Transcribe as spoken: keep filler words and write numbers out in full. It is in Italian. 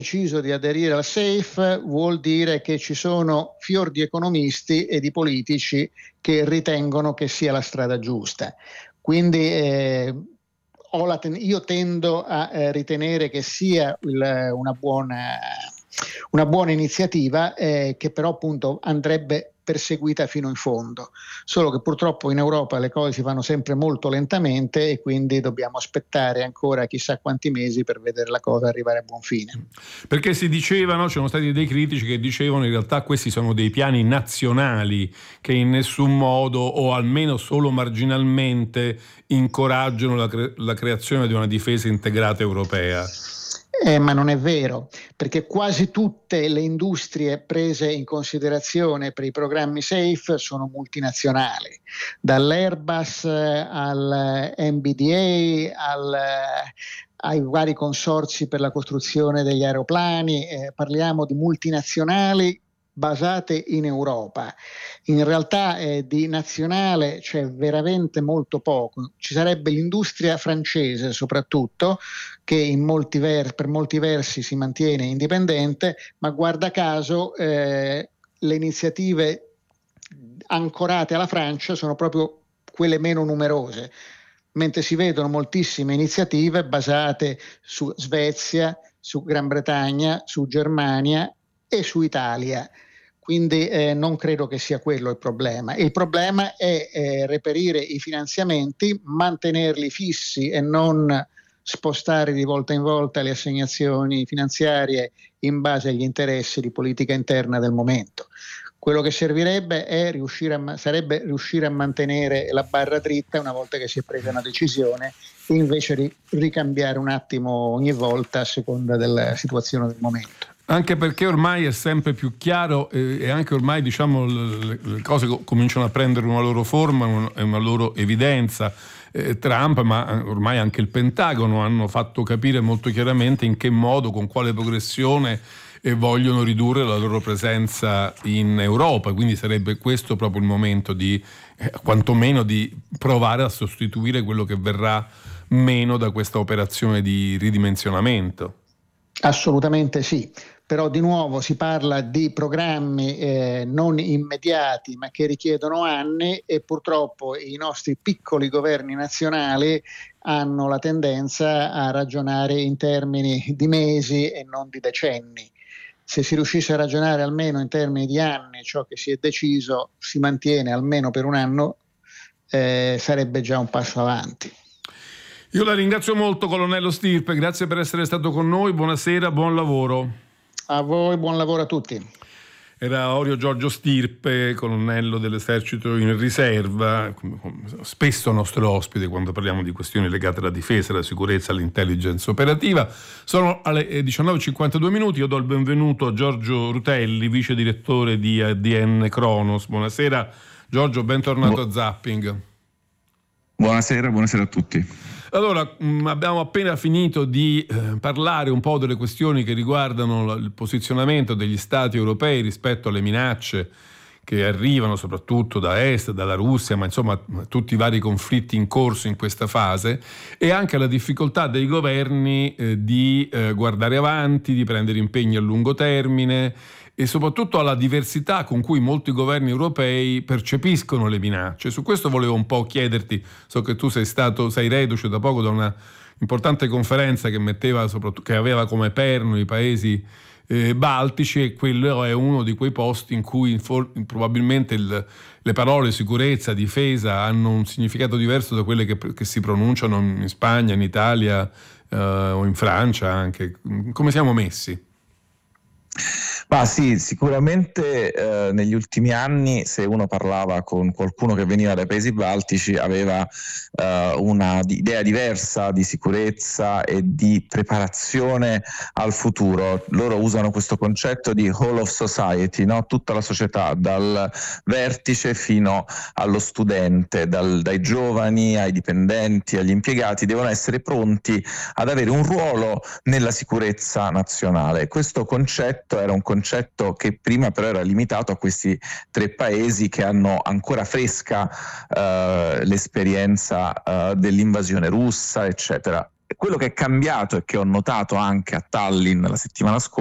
deciso di aderire al SAFE vuol dire che ci sono fior di economisti e di politici che ritengono che sia la strada giusta. Quindi eh, ho la ten- io tendo a eh, ritenere che sia il, una buona una buona iniziativa eh, che però appunto andrebbe perseguita fino in fondo, solo che purtroppo in Europa le cose si fanno sempre molto lentamente e quindi dobbiamo aspettare ancora chissà quanti mesi per vedere la cosa arrivare a buon fine. Perché si dicevano, c'erano stati dei critici che dicevano in realtà questi sono dei piani nazionali che in nessun modo o almeno solo marginalmente incoraggiano la, cre- la creazione di una difesa integrata europea. Eh, ma non è vero, perché quasi tutte le industrie prese in considerazione per i programmi SAFE sono multinazionali, dall'Airbus al M B D A, al, ai vari consorzi per la costruzione degli aeroplani, eh, parliamo di multinazionali basate in Europa. In realtà eh, di nazionale c'è veramente molto poco. Ci sarebbe l'industria francese soprattutto, che in molti ver- per molti versi si mantiene indipendente, ma guarda caso eh, le iniziative ancorate alla Francia sono proprio quelle meno numerose, mentre si vedono moltissime iniziative basate su Svezia, su Gran Bretagna, su Germania e su Italia. Quindi eh, non credo che sia quello il problema. Il problema è eh, reperire i finanziamenti, mantenerli fissi e non spostare di volta in volta le assegnazioni finanziarie in base agli interessi di politica interna del momento. Quello che servirebbe è riuscire a, sarebbe riuscire a mantenere la barra dritta una volta che si è presa una decisione, invece di ricambiare un attimo ogni volta a seconda della situazione del momento. Anche perché ormai è sempre più chiaro eh, e anche ormai diciamo le, le cose co- cominciano a prendere una loro forma e una, una loro evidenza. Eh, Trump, ma ormai anche il Pentagono hanno fatto capire molto chiaramente in che modo, con quale progressione eh, vogliono ridurre la loro presenza in Europa. Quindi sarebbe questo proprio il momento di eh, quantomeno di provare a sostituire quello che verrà meno da questa operazione di ridimensionamento. Assolutamente sì, però di nuovo si parla di programmi eh, non immediati ma che richiedono anni e purtroppo i nostri piccoli governi nazionali hanno la tendenza a ragionare in termini di mesi e non di decenni. Se si riuscisse a ragionare almeno in termini di anni, ciò che si è deciso si mantiene almeno per un anno, eh, sarebbe già un passo avanti. Io la ringrazio molto, colonnello Stirpe, grazie per essere stato con noi, buonasera, buon lavoro. A voi, buon lavoro a tutti. Era Orio Giorgio Stirpe, colonnello dell'esercito in riserva, spesso nostro ospite quando parliamo di questioni legate alla difesa, alla sicurezza, all'intelligence operativa. Sono alle diciannove e cinquantadue minuti, io do il benvenuto a Giorgio Rutelli, vice direttore di A D N Kronos. Buonasera Giorgio, bentornato Bu- a Zapping. Buonasera, buonasera a tutti. Allora, mh, abbiamo appena finito di eh, parlare un po' delle questioni che riguardano il posizionamento degli Stati europei rispetto alle minacce che arrivano soprattutto da est, dalla Russia, ma insomma tutti i vari conflitti in corso in questa fase, e anche la difficoltà dei governi eh, di eh, guardare avanti, di prendere impegni a lungo termine e soprattutto alla diversità con cui molti governi europei percepiscono le minacce. Su questo volevo un po' chiederti, so che tu sei stato, sei reduce da poco da una importante conferenza che metteva soprattutto, che aveva come perno i paesi eh, baltici, e quello è uno di quei posti in cui for, probabilmente il, le parole sicurezza, difesa hanno un significato diverso da quelle che, che si pronunciano in Spagna, in Italia eh, o in Francia anche. Come siamo messi? Ma sì, sicuramente eh, negli ultimi anni, se uno parlava con qualcuno che veniva dai paesi baltici, aveva eh, una idea diversa di sicurezza e di preparazione al futuro. Loro usano questo concetto di whole of society, no? Tutta la società, dal vertice fino allo studente, dal, dai giovani ai dipendenti, agli impiegati, devono essere pronti ad avere un ruolo nella sicurezza nazionale. Questo concetto era un concetto che prima però era limitato a questi tre paesi che hanno ancora fresca eh, l'esperienza eh, dell'invasione russa, eccetera. quello che è cambiato e che ho notato anche a Tallinn la settimana scorsa